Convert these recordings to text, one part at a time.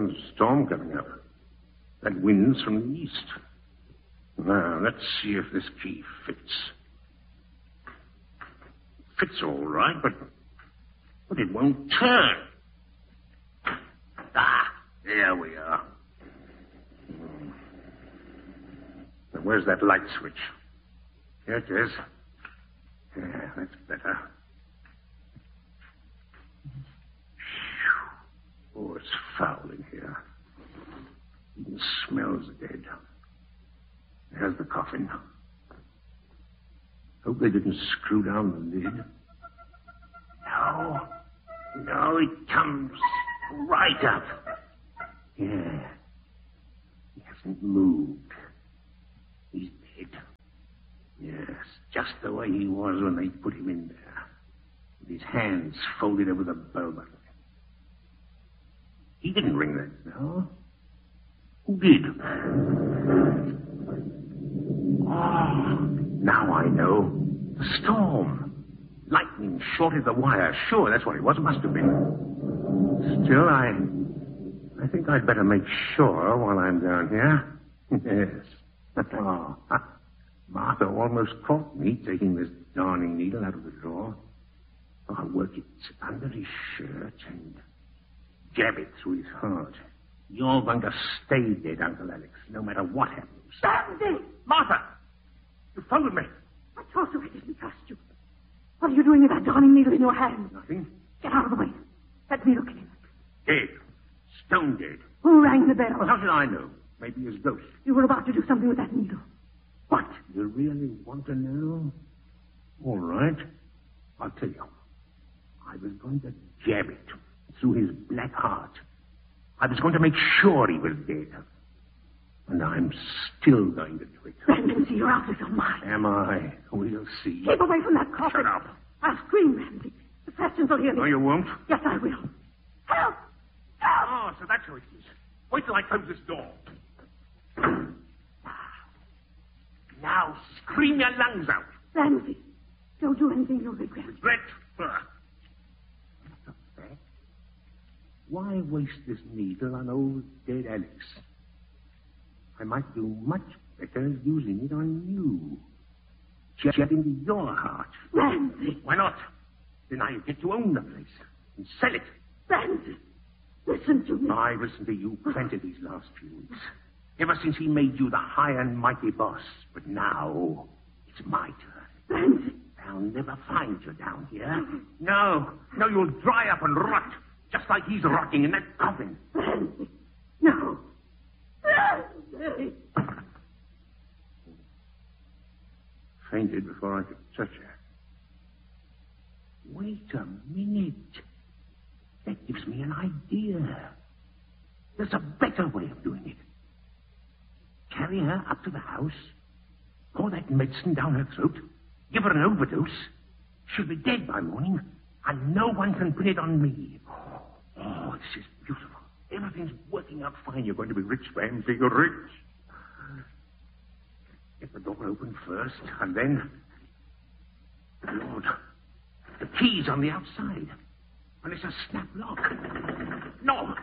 sudden storm coming up. That wind's from the east. Now, let's see if this key fits. Fits all right, but it won't turn. Ah, there we are. Now, where's that light switch? Here it is. Yeah, that's better. Oh, it's foul in here. Even smells dead. There's the coffin. Hope they didn't screw down the lid. No, it comes right up. Yeah. He hasn't moved. He's dead. Yes, just the way he was when they put him in there. With his hands folded over the bell button. He didn't ring that bell. Who did? Oh, now I know. The storm. Lightning shorted the wire. Sure, that's what it was. It must have been. Still, I think I'd better make sure while I'm down here. Yes. Oh, Martha almost caught me taking this darning needle out of the drawer. Oh, I'll work it under his shirt and jab it through his heart. You're going to stay dead, Uncle Alex, no matter what happens. Sandy! Martha! You followed me. I told you I didn't trust you. What are you doing with that darning needle in your hand? Nothing. Get out of the way. Let me look at him. Dead. Stone dead. Who rang the bell? Well, how should I know? Maybe his ghost. You were about to do something with that needle. What? You really want to know? All right. I'll tell you. I was going to jab it through his black heart. I was going to make sure he was dead. And I'm still going to do it. Ramsey, you're out of your mind. Am I? We'll see. Keep away from that coffin. Shut up. I'll scream, Ramsey. The Prestons will hear me. No, you won't. Yes, I will. Help! Help! Oh, so that's how it is. Wait till I close this door. Now scream your lungs out. Ramsey, don't do anything you'll regret. Regret? That's a fact. Why waste this needle on old dead Alex? I might do much better using it on you. Jab into your heart. Ramsey! Why not? Then I get to own the place and sell it. Ramsey, listen to me. I've listened to you plenty these last few weeks. Ever since he made you the high and mighty boss. But now, it's my turn. Ramsey! They'll never find you down here. No, you'll dry up and rot, just like he's rotting in that coffin. Ramsey! No! Ramsey! Fainted before I could touch her. Wait a minute. That gives me an idea. There's a better way of doing it. Carry her up to the house, pour that medicine down her throat, give her an overdose. She'll be dead by morning, and no one can pin it on me. Oh, this is beautiful. Everything's working out fine. You're going to be rich, Ramsey. You're rich. Get the door open first, and then... Lord, the key's on the outside. And it's a snap lock. No!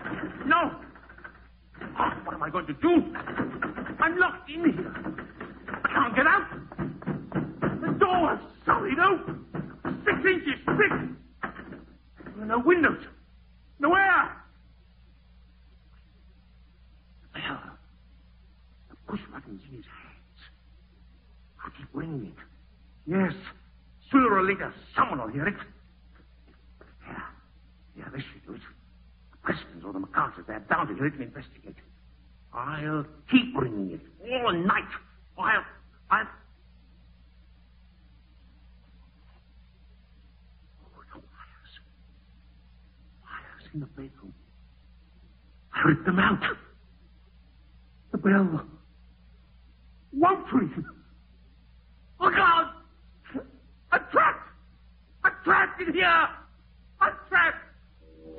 Oh, what am I going to do? I'm locked in here. I can't get out. The door's solid open. 6 inches thick. There are no windows. No air. Well, the push button's in his hands. I'll keep ringing it. Yes. Sooner or later, someone will hear it. Yeah, this should do it. The Prestons or the MacArthurs, they're bound to hear it and investigate. I'll keep ringing it all night. I'll... Oh, no, wires in the bedroom. I ripped them out. The bell won't ring. Oh, God! I'm trapped in here!